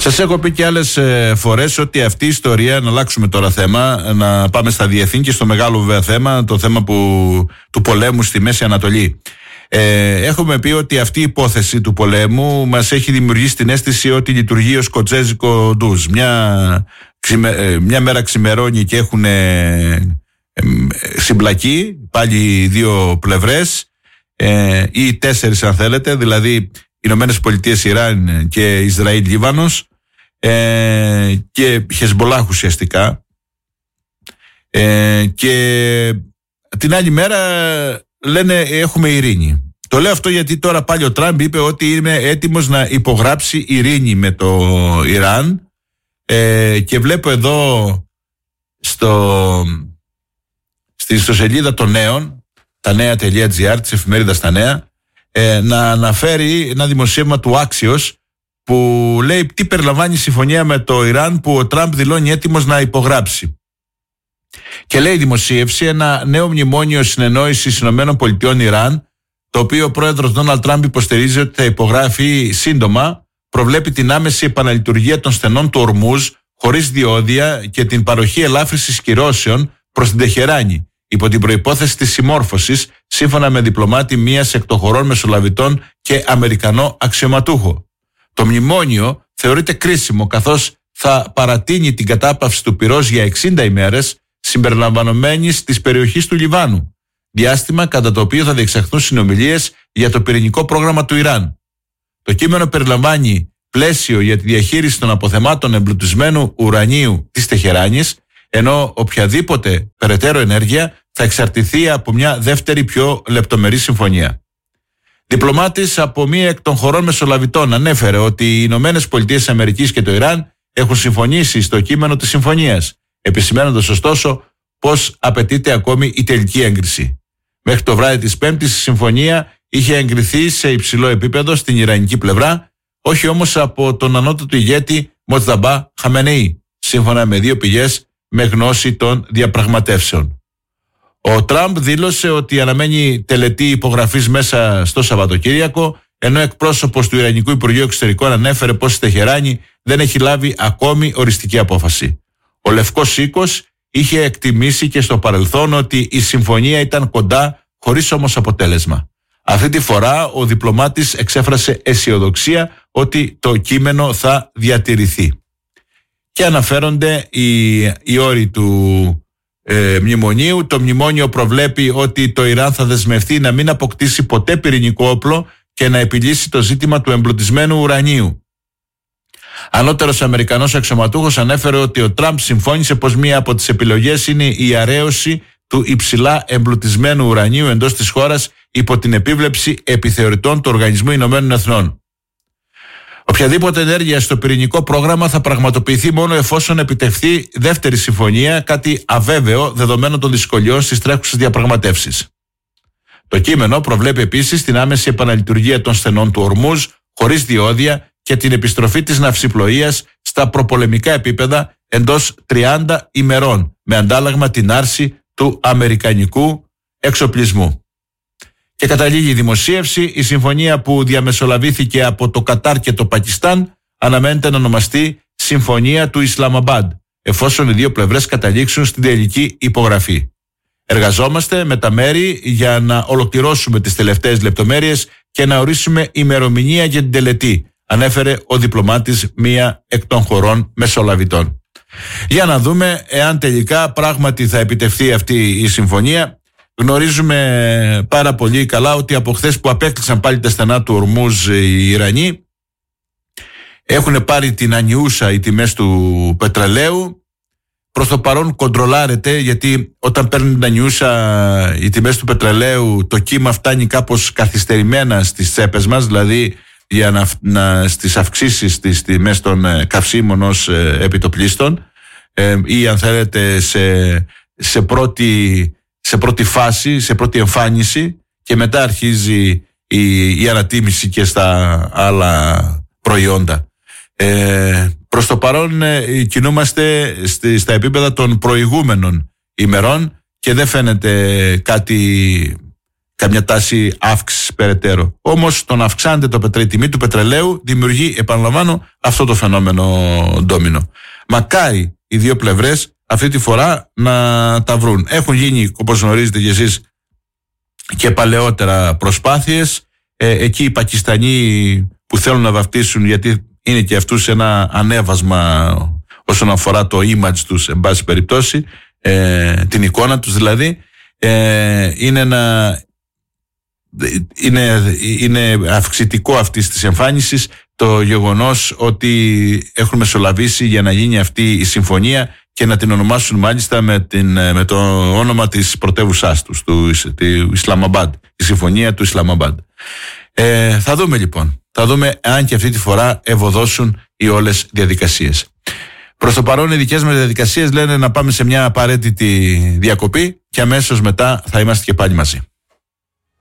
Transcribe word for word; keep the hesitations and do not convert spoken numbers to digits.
Σας έχω πει και άλλες φορές ότι αυτή η ιστορία, να αλλάξουμε τώρα θέμα, να πάμε στα διεθνή και στο μεγάλο βέβαια θέμα, το θέμα που, του πολέμου στη Μέση Ανατολή. Ε, έχουμε πει ότι αυτή η υπόθεση του πολέμου μας έχει δημιουργήσει την αίσθηση ότι λειτουργεί ως σκοτσέζικο ντουζ. Μια, μια μέρα ξημερώνει και έχουν ε, συμπλακεί πάλι δύο πλευρές ε, ή τέσσερις αν θέλετε, δηλαδή Ηνωμένες Πολιτείες, Ιράν και Ισραήλ, Λίβανος ε, και Χεσμπολάχ ουσιαστικά ε, και την άλλη μέρα λένε έχουμε ειρήνη. Το λέω αυτό γιατί τώρα πάλι ο Τραμπ είπε ότι είναι έτοιμος να υπογράψει ειρήνη με το Ιράν ε, και βλέπω εδώ στο, στη ιστοσελίδα των νέων, τα νέα.gr της εφημερίδας Τα Νέα, ε, να αναφέρει ένα δημοσίευμα του Άξιος που λέει τι περιλαμβάνει η συμφωνία με το Ιράν που ο Τραμπ δηλώνει έτοιμος να υπογράψει. Και λέει η δημοσίευση ένα νέο μνημόνιο συνεννόησης Ηνωμένων Πολιτειών Ιράν, το οποίο ο πρόεδρος Ντόναλντ Τραμπ υποστηρίζει ότι θα υπογράφει σύντομα, προβλέπει την άμεση επαναλειτουργία των στενών του Ορμούζ χωρίς διόδια και την παροχή ελάφρυνσης κυρώσεων προς την Τεχεράνη, υπό την προϋπόθεση της συμμόρφωσης, σύμφωνα με διπλωμάτη μίας εκ των χωρών μεσολαβητών και Αμερικανό αξιωματούχο. Το μνημόνιο θεωρείται κρίσιμο καθώς θα παρατείνει την κατάπαυση του πυρός για εξήντα ημέρες, συμπεριλαμβανομένης της περιοχής του Λιβάνου, διάστημα κατά το οποίο θα διεξαχθούν συνομιλίες για το πυρηνικό πρόγραμμα του Ιράν. Το κείμενο περιλαμβάνει πλαίσιο για τη διαχείριση των αποθεμάτων εμπλουτισμένου ουρανίου της Τεχεράνης, ενώ οποιαδήποτε περαιτέρω ενέργεια θα εξαρτηθεί από μια δεύτερη πιο λεπτομερή συμφωνία. Διπλωμάτης από μία εκ των χωρών μεσολαβητών ανέφερε ότι οι Ηνωμένες Πολιτείες Αμερικής και το Ιράν έχουν συμφωνήσει στο κείμενο της συμφωνίας, επισημαίνοντας ωστόσο πως απαιτείται ακόμη η τελική έγκριση. Μέχρι το βράδυ της Πέμπτης η συμφωνία είχε εγκριθεί σε υψηλό επίπεδο στην ιρανική πλευρά, όχι όμως από τον ανώτατο ηγέτη Μοτζταμπά Χαμενεή, σύμφωνα με δύο πηγές με γνώση των διαπραγματεύσεων. Ο Τραμπ δήλωσε ότι αναμένει τελετή υπογραφής μέσα στο Σαββατοκύριακο, ενώ εκπρόσωπος του Ιρανικού Υπουργείου Εξωτερικών ανέφερε πως η Τεχεράνη δεν έχει λάβει ακόμη οριστική απόφαση. Ο Λευκός Οίκος είχε εκτιμήσει και στο παρελθόν ότι η συμφωνία ήταν κοντά, χωρίς όμως αποτέλεσμα. Αυτή τη φορά ο διπλωμάτης εξέφρασε αισιοδοξία ότι το κείμενο θα διατηρηθεί. Και αναφέρονται οι, οι όροι του ε, μνημονίου. Το μνημόνιο προβλέπει ότι το Ιράν θα δεσμευτεί να μην αποκτήσει ποτέ πυρηνικό όπλο και να επιλύσει το ζήτημα του εμπλουτισμένου ουρανίου. Ανώτερος Αμερικανός αξιωματούχος ανέφερε ότι ο Τραμπ συμφώνησε πως μία από τις επιλογές είναι η αρέωση του υψηλά εμπλουτισμένου ουρανίου εντός της χώρας υπό την επίβλεψη επιθεωρητών του Οργανισμού Ηνωμένων Εθνών. Οποιαδήποτε ενέργεια στο πυρηνικό πρόγραμμα θα πραγματοποιηθεί μόνο εφόσον επιτευχθεί δεύτερη συμφωνία, κάτι αβέβαιο δεδομένων των δυσκολιών στις τρέχουσες διαπραγματεύσεις. Το κείμενο προβλέπει επίσης την άμεση επαναλειτουργία των στενών του Ορμούζ χωρίς διόδια και την επιστροφή της ναυσιπλοείας στα προπολεμικά επίπεδα εντός τριάντα ημερών, με αντάλλαγμα την άρση του αμερικανικού εξοπλισμού. Και καταλήγει η δημοσίευση, η συμφωνία που διαμεσολαβήθηκε από το Κατάρ και το Πακιστάν αναμένεται να ονομαστεί Συμφωνία του Ισλαμαμπάντ, εφόσον οι δύο πλευρές καταλήξουν στην τελική υπογραφή. Εργαζόμαστε με τα μέρη για να ολοκληρώσουμε τις τελευταίες λεπτομέρειες και να ορίσουμε ημερομηνία για την τελετή, ανέφερε ο διπλωμάτης μία εκ των χωρών μεσολαβητών. Για να δούμε εάν τελικά πράγματι θα επιτευχθεί αυτή η συμφωνία. Γνωρίζουμε πάρα πολύ καλά ότι από χθες που απέκλεισαν πάλι τα στενά του Ορμούζ οι Ιρανοί, έχουν πάρει την ανιούσα οι τιμές του πετρελαίου. Προς το παρόν κοντρολάρεται, γιατί όταν παίρνουν την ανιούσα οι τιμές του πετρελαίου, το κύμα φτάνει κάπως καθυστερημένα στις τσέπες μας, δηλαδή για να, να, στις αυξήσεις στις τιμές των ε, καυσίμων ως ε, επιτοπλίστων ε, ή αν θέλετε σε, σε πρώτη... σε πρώτη φάση, σε πρώτη εμφάνιση, και μετά αρχίζει η, η ανατίμηση και στα άλλα προϊόντα. Ε, προς το παρόν ε, κινούμαστε στη, στα επίπεδα των προηγούμενων ημερών και δεν φαίνεται κάτι, καμιά τάση αύξηση περαιτέρω. Όμως το να αυξάνεται το πετρέ, η τιμή του πετρελαίου δημιουργεί, επαναλαμβάνω, αυτό το φαινόμενο ντόμινο. Μακάρι οι δύο πλευρές αυτή τη φορά να τα βρουν. Έχουν γίνει, όπως γνωρίζετε κι εσείς, και παλαιότερα προσπάθειες. Ε, εκεί οι Πακιστανοί που θέλουν να βαφτίσουν, γιατί είναι και αυτούς ένα ανέβασμα όσον αφορά το image τους, εν πάση περιπτώσει, ε, την εικόνα τους δηλαδή, ε, είναι ένα... Είναι, είναι αυξητικό αυτής της εμφάνισης το γεγονός ότι έχουν μεσολαβήσει για να γίνει αυτή η συμφωνία και να την ονομάσουν μάλιστα με, την, με το όνομα της πρωτεύουσάς τους, του, του Ισλαμαμπάντ, τη συμφωνία του Ισλαμαμπάντ. Ε, θα δούμε λοιπόν, θα δούμε αν και αυτή τη φορά ευωδώσουν οι όλες διαδικασίες. Προς το παρόν οι δικές μας διαδικασίες λένε να πάμε σε μια απαραίτητη διακοπή και αμέσως μετά θα είμαστε και πάλι μαζί.